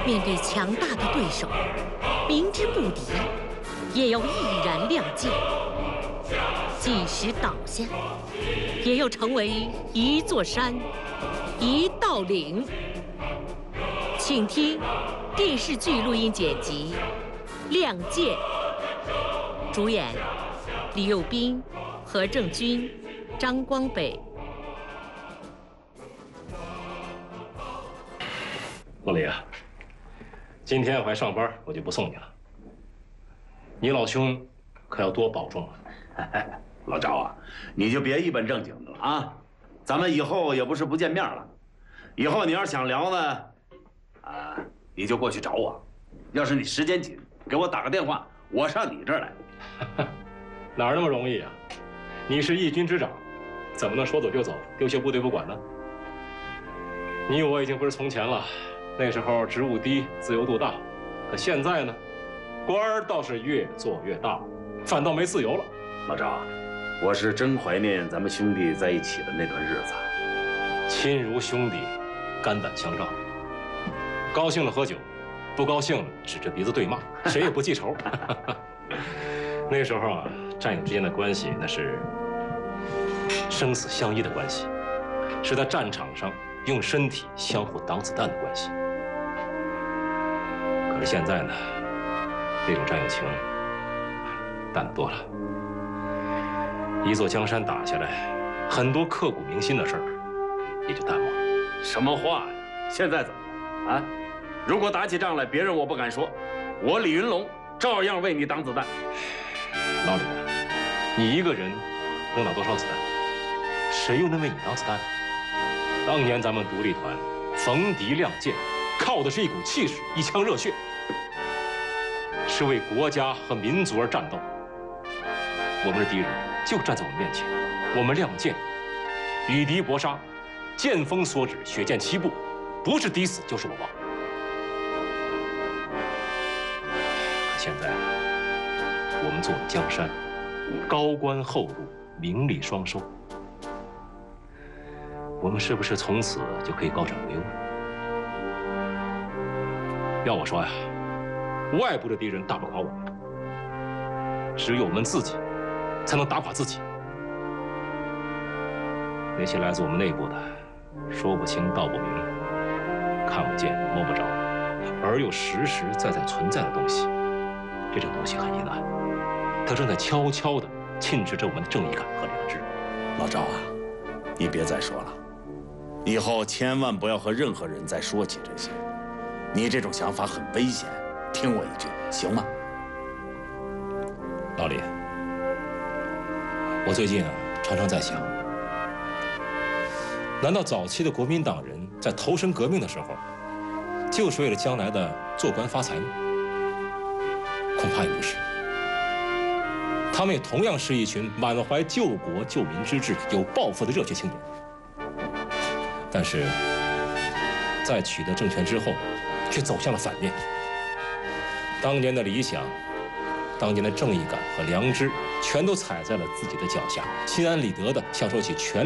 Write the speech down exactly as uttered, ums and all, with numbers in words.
面对强大的对手，明知不敌，也要毅然亮剑，即使倒下，也要成为一座山，一道岭。请听电视剧录音剪辑《亮剑》，主演李幼斌、何正军、张光北。 老李啊，今天我还上班，我就不送你了。你老兄可要多保重啊！ 老赵啊，你就别一本正经的了啊！咱们以后也不是不见面了，以后你要是想聊呢，啊，你就过去找我。要是你时间紧，给我打个电话，我上你这儿来。 哪儿那么容易啊？你是义军之长，怎么能说走就走，丢下部队不管呢？你我已经不是从前了。那时候职务低，自由度大，可现在呢，官儿倒是越做越大，反倒没自由了。 老赵，我是真怀念咱们兄弟在一起的那段日子。 亲如兄弟，肝胆相照。高兴了喝酒，不高兴了指着鼻子对骂，谁也不记仇。那时候啊，战友之间的关系那是生死相依的关系，是在战场上用身体相互挡子弹的关系。可是现在呢，这种战友情淡得多了。一座江山打下来，很多刻骨铭心的事儿也就淡忘了。 什么话呀？现在怎么了？啊？如果打起仗来，别人我不敢说，我李云龙照样为你挡子弹。 老李，你一个人能挡多少子弹？谁又能为你挡子弹？当年咱们独立团逢敌亮剑，靠的是一股气势，一腔热血，是为国家和民族而战斗。我们的敌人就站在我们面前，我们亮剑，与敌搏杀，剑锋所指，血溅七步，不是抵死就是我亡。可现在，我们做了江山，高官厚禄，名利双收。我们是不是从此就可以高枕无忧了？要我说呀，外部的敌人打不垮我们，只有我们自己才能打垮自己。那些来自我们内部的说不清道不明、看不见摸不着，而又实实在在存在的东西，这种东西很阴暗，它正在悄悄地侵蚀着我们的正义感和良知。 老赵啊，你别再说了。以后千万不要和任何人再说起这些，你这种想法很危险。听我一句，行吗？ 老李，我最近啊常常在想，难道早期的国民党人在投身革命的时候，就是为了将来的做官发财吗？恐怕也不是。他们也同样是一群满怀救国救民之志、有抱负的热血青年。但是，在取得政权之后，却走向了反面。当年的理想，当年的正义感和良知，全都踩在了自己的脚下，心安理得地享受起权